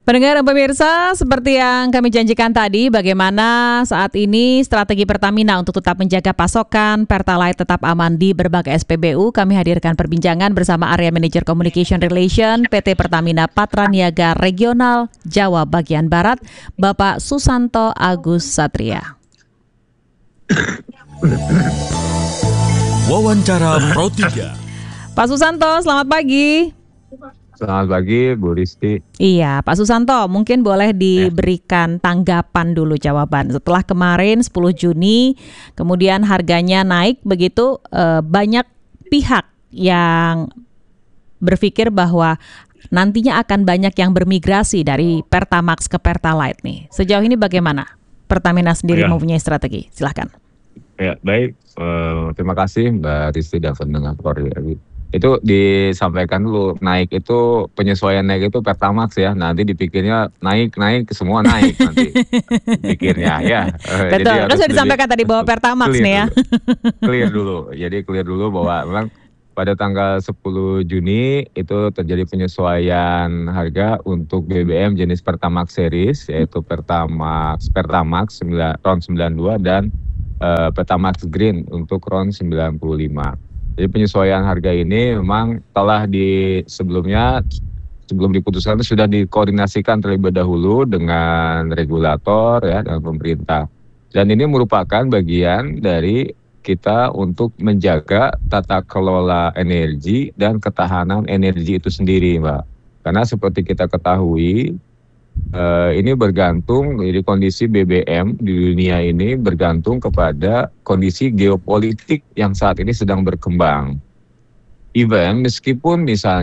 Pendengar dan pemirsa, seperti yang kami janjikan tadi, bagaimana saat ini strategi Pertamina untuk tetap menjaga pasokan Pertalite tetap aman di berbagai SPBU. Kami hadirkan perbincangan bersama Area Manager Communication Relation PT Pertamina Patraniaga Regional Jawa Bagian Barat, Bapak Susanto Agus Satria. Wawancara Pro 3. Pak Susanto, selamat pagi. Selamat pagi, Bu Risti. Iya, Pak Susanto, mungkin boleh diberikan tanggapan dulu jawaban. Setelah kemarin 10 Juni, kemudian harganya naik begitu, banyak pihak yang berpikir bahwa nantinya akan banyak yang bermigrasi dari Pertamax ke Pertalite nih. Sejauh ini bagaimana? Pertamina sendiri mempunyai strategi. Silahkan. Ya, baik. Terima kasih Mbak Risti dan pendengar Polri. Itu disampaikan dulu, naik itu penyesuaian naik itu Pertamax ya, nanti dipikirnya naik semua naik nanti pikirnya ya. Betul, kan sudah disampaikan tadi bahwa Pertamax nih ya. Clear dulu bahwa memang pada tanggal 10 Juni itu terjadi penyesuaian harga untuk BBM jenis Pertamax series, yaitu Pertamax RON 92 dan Pertamax Green untuk RON 95. Jadi penyesuaian harga ini memang telah sebelum diputuskan itu sudah dikoordinasikan terlebih dahulu dengan regulator ya, dengan pemerintah. Dan ini merupakan bagian dari kita untuk menjaga tata kelola energi dan ketahanan energi itu sendiri, Mbak. Karena seperti kita ketahui, ini bergantung, jadi kondisi BBM di dunia ini bergantung kepada kondisi geopolitik yang saat ini sedang berkembang. Even meskipun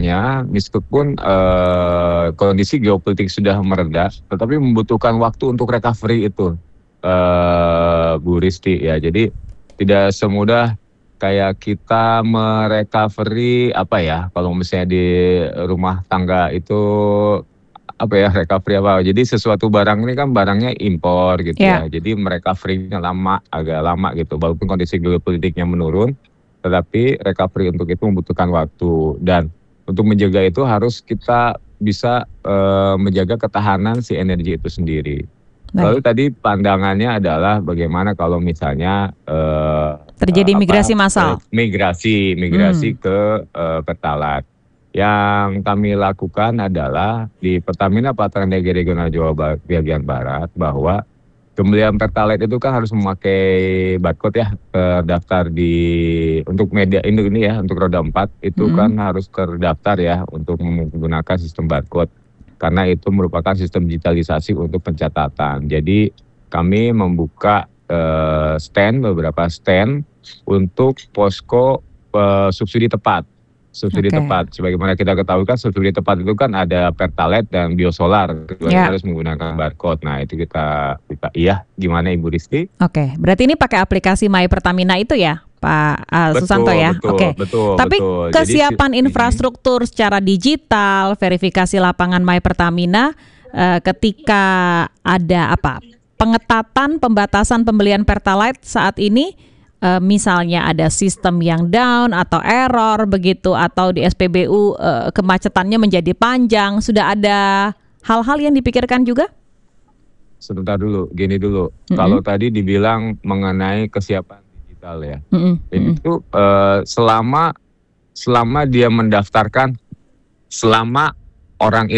kondisi geopolitik sudah mereda, tetapi membutuhkan waktu untuk recovery itu, Bu Risti ya. Jadi tidak semudah kayak kita merecovery kalau misalnya di rumah tangga itu recovery apa. Jadi sesuatu barang ini kan barangnya impor gitu ya. Jadi recovery-nya agak lama gitu. Walaupun kondisi geopolitiknya menurun, tetapi recovery untuk itu membutuhkan waktu. Dan untuk menjaga itu harus kita bisa menjaga ketahanan si energi itu sendiri. Lalu tadi pandangannya adalah bagaimana kalau misalnya terjadi migrasi massal. Migrasi ke Pertalite. Yang kami lakukan adalah di Pertamina Patraniaga Regional Jawa Bagian Barat bahwa pembelian Pertalite itu kan harus memakai barcode ya, terdaftar untuk media ini ya, untuk roda 4 itu kan harus terdaftar ya untuk menggunakan sistem barcode. Karena itu merupakan sistem digitalisasi untuk pencatatan. Jadi kami membuka beberapa stand untuk posko subsidi tepat. Tepat, sebagaimana kita ketahui kan subsidi tepat itu kan ada Pertalite dan biosolar, keduanya harus menggunakan barcode. Nah itu kita gimana Ibu Risti? Oke, berarti ini pakai aplikasi My Pertamina itu ya, Pak Susanto ya? Betul. Tapi kesiapan infrastruktur secara digital, verifikasi lapangan My Pertamina, ketika ada pengetatan, pembatasan pembelian Pertalite saat ini, misalnya ada sistem yang down atau error begitu, atau di SPBU kemacetannya menjadi panjang, sudah ada hal-hal yang dipikirkan juga? Sebentar dulu, gini dulu. Kalau tadi dibilang mengenai kesiapan digital ya, itu selama dia mendaftarkan, selama orang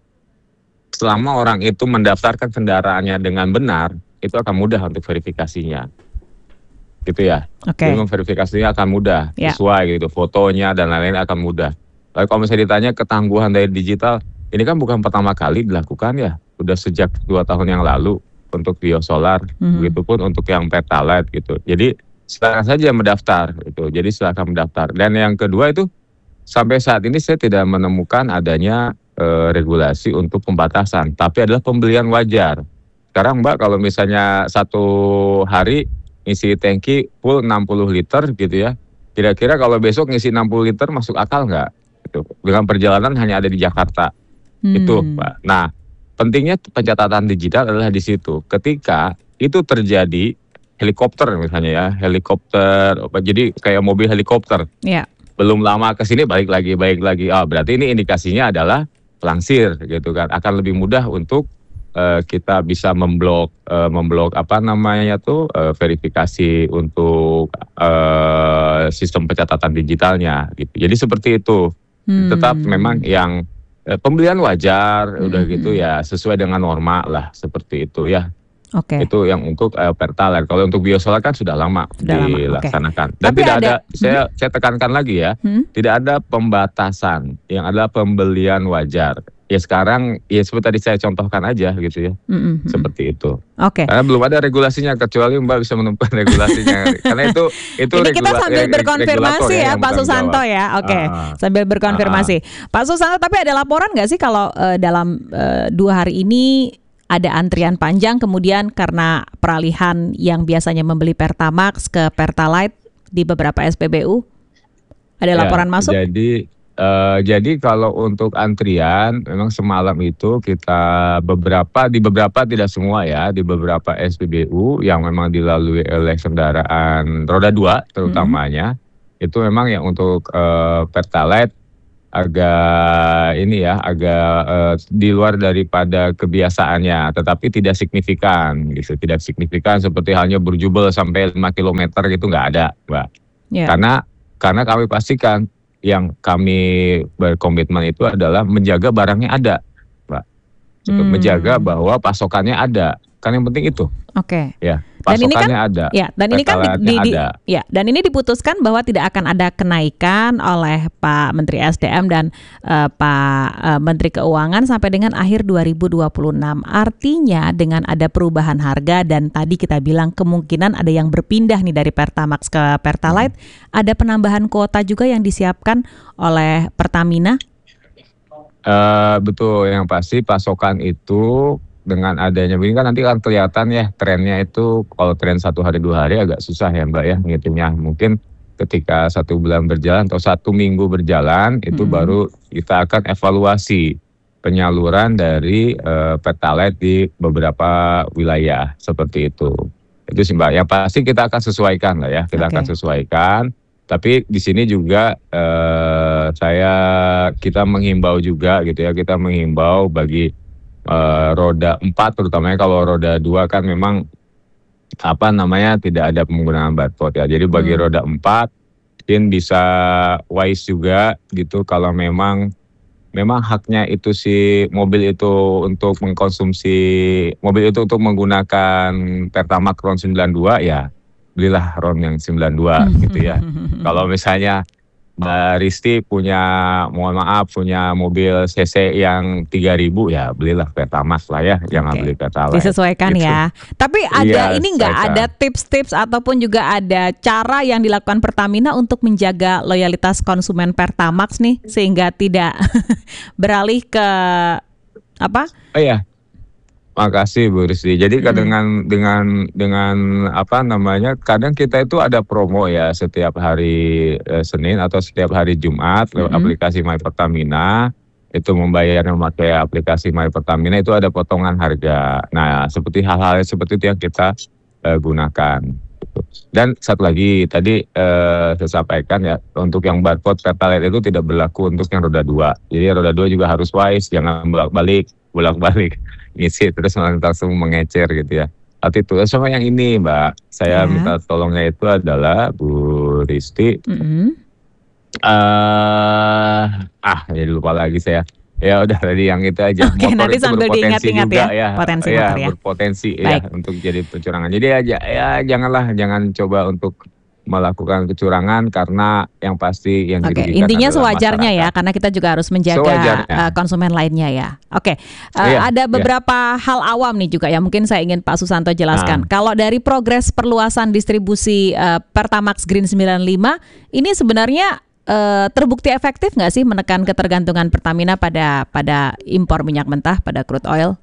itu mendaftarkan kendaraannya dengan benar, itu akan mudah untuk verifikasinya. Gitu ya. Jadi verifikasinya akan mudah, sesuai gitu, fotonya dan lain-lain akan mudah. Lalu kalau misalnya ditanya ketangguhan dari digital, ini kan bukan pertama kali dilakukan ya, udah sejak 2 tahun yang lalu untuk biosolar, begitupun untuk yang Pertalite gitu. Jadi silakan saja mendaftar gitu. Jadi silakan mendaftar. Dan yang kedua itu sampai saat ini saya tidak menemukan adanya regulasi untuk pembatasan, tapi adalah pembelian wajar. Sekarang Mbak kalau misalnya satu hari ngisi tangki full 60 liter gitu ya. Kira-kira kalau besok ngisi 60 liter masuk akal nggak? Gitu. Dengan perjalanan hanya ada di Jakarta. Itu Pak. Nah pentingnya pencatatan digital adalah di situ. Ketika itu terjadi helikopter misalnya ya. Jadi kayak mobil helikopter. Belum lama ke sini balik lagi. Berarti ini indikasinya adalah langsir gitu kan, akan lebih mudah untuk kita bisa memblok verifikasi untuk sistem pencatatan digitalnya gitu. Jadi seperti itu. Tetap memang yang pembelian wajar udah gitu ya, sesuai dengan norma lah seperti itu ya. Itu yang untuk Pertalite. Kalau untuk biosolar kan sudah lama dilaksanakan. Dan tapi tidak ada saya tekankan lagi ya, tidak ada pembatasan, yang adalah pembelian wajar. Ya sekarang ya seperti tadi saya contohkan aja gitu ya. Seperti itu. Karena belum ada regulasinya, kecuali Mbak bisa menemukan regulasinya. Karena itu ini kita sambil berkonfirmasi ya Pak Susanto ya. Sambil berkonfirmasi. Pak Susanto, tapi ada laporan nggak sih kalau dalam 2 hari ini ada antrian panjang kemudian karena peralihan yang biasanya membeli Pertamax ke Pertalite di beberapa SPBU? Ada laporan masuk? Jadi kalau untuk antrian memang semalam itu kita di beberapa tidak semua ya, di beberapa SPBU yang memang dilalui oleh kendaraan roda 2 terutamanya, itu memang yang untuk Pertalite agak di luar daripada kebiasaannya, tetapi tidak signifikan gitu, tidak signifikan seperti halnya berjubel sampai 5 km gitu, nggak ada, Mbak. Karena kami pastikan yang kami berkomitmen itu adalah menjaga barangnya ada, Mbak. Untuk menjaga bahwa pasokannya ada. Kan yang penting itu. Ya, pasokannya ada. Ya, dan ini kan dan ini diputuskan bahwa tidak akan ada kenaikan oleh Pak Menteri SDM dan Pak Menteri Keuangan sampai dengan akhir 2026. Artinya dengan ada perubahan harga dan tadi kita bilang kemungkinan ada yang berpindah nih dari Pertamax ke Pertalite, ada penambahan kuota juga yang disiapkan oleh Pertamina? Betul, yang pasti pasokan itu dengan adanya ini kan nanti kan kelihatan ya trennya itu. Kalau tren 1 hari 2 hari agak susah ya Mbak ya ngitungnya. Mungkin ketika 1 bulan berjalan atau 1 minggu berjalan itu baru kita akan evaluasi penyaluran dari Pertalite di beberapa wilayah seperti itu. Itu sih Mbak. Yang pasti kita akan sesuaikan lah ya, kita akan sesuaikan. Tapi di sini juga kita menghimbau juga gitu ya, kita menghimbau bagi roda 4 terutamanya. Kalau roda 2 kan memang tidak ada penggunaan barcode ya. Jadi bagi roda 4 mungkin bisa wise juga gitu, kalau memang haknya itu si mobil itu untuk mengkonsumsi, mobil itu untuk menggunakan Pertamax RON 92 ya belilah RON yang 92 gitu ya. Kalau misalnya Mbak Risti punya mobil CC yang 3.000 ya belilah Pertamax lah ya, jangan beli Pertalite. Disesuaikan gitu. Ya. Tapi ada nggak ada tips-tips ataupun juga ada cara yang dilakukan Pertamina untuk menjaga loyalitas konsumen Pertamax nih sehingga tidak beralih ke apa? Makasih Bu Risti. Jadi dengan kadang kita itu ada promo ya setiap hari Senin atau setiap hari Jumat lewat aplikasi My Pertamina. Itu membayar memakai aplikasi My Pertamina itu ada potongan harga. Nah, seperti hal-hal seperti itu yang kita gunakan. Dan satu lagi tadi saya sampaikan ya, untuk yang barcode Pertalite itu tidak berlaku untuk yang roda 2. Jadi roda 2 juga harus wise, jangan bolak-balik ngisi terus langsung mengecer gitu ya. Arti itu sama yang ini Mbak, saya minta tolongnya itu adalah Bu Risti. Jadi lupa lagi saya. Ya udah tadi yang itu aja. Motor nanti itu sambil diingat-ingat ya, potensi motor ya. Berpotensi ya untuk jadi kecurangan. Jadi jangan coba untuk melakukan kecurangan, karena yang pasti yang dirugikan intinya adalah sewajarnya masyarakat. Ya, karena kita juga harus menjaga konsumen lainnya ya. Ada beberapa hal awam nih juga yang mungkin saya ingin Pak Susanto jelaskan. Kalau dari progres perluasan distribusi Pertamax Green 95 ini sebenarnya terbukti efektif nggak sih menekan ketergantungan Pertamina pada impor minyak mentah, pada crude oil?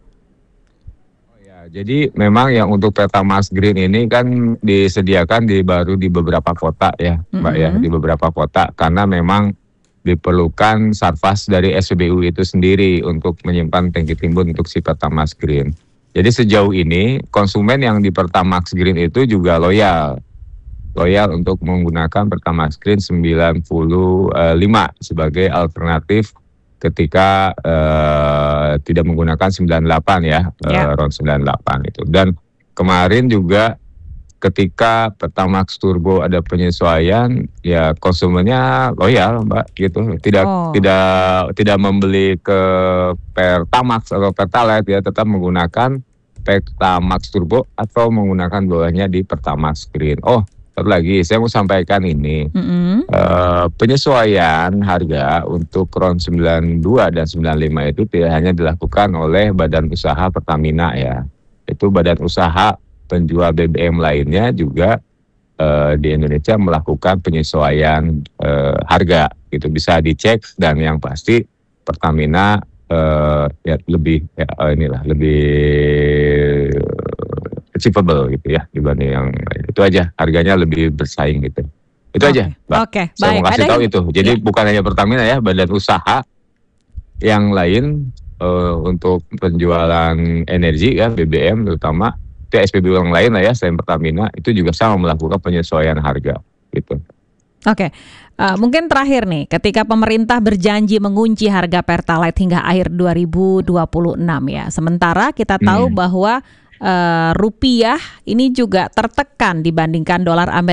Jadi memang yang untuk Pertamax Green ini kan disediakan baru di beberapa kota ya Mbak ya, di beberapa kota, karena memang diperlukan sarfas dari SPBU itu sendiri untuk menyimpan tangki timbun untuk si Pertamax Green. Jadi sejauh ini konsumen yang di Pertamax Green itu juga loyal untuk menggunakan Pertamax Green 95 sebagai alternatif ketika tidak menggunakan 98 ya, RON 98 itu. Dan kemarin juga ketika Pertamax Turbo ada penyesuaian, ya konsumennya loyal, Mbak, gitu. Tidak membeli ke Pertamax atau Pertalite, ya, tetap menggunakan Pertamax Turbo atau menggunakan bawahnya di Pertamax Green. Oh, satu lagi saya mau sampaikan ini. Penyesuaian harga untuk RON 92 dan 95 itu tidak hanya dilakukan oleh badan usaha Pertamina, ya. Itu badan usaha penjual BBM lainnya juga di Indonesia melakukan penyesuaian harga, gitu. Bisa dicek, dan yang pasti Pertamina ya lebih lebih achievable gitu ya dibanding yang lain. Itu aja, harganya lebih bersaing gitu. Itu aja, Mbak. Saya mau kasih tahu itu. Jadi bukan hanya Pertamina ya, badan usaha yang lain untuk penjualan energi ya, BBM terutama, itu SPBU yang lain lah ya, selain Pertamina, itu juga sama melakukan penyesuaian harga gitu. Mungkin terakhir nih, ketika pemerintah berjanji mengunci harga Pertalite hingga akhir 2026 ya, sementara kita tahu bahwa rupiah ini juga tertekan dibandingkan dolar Amerika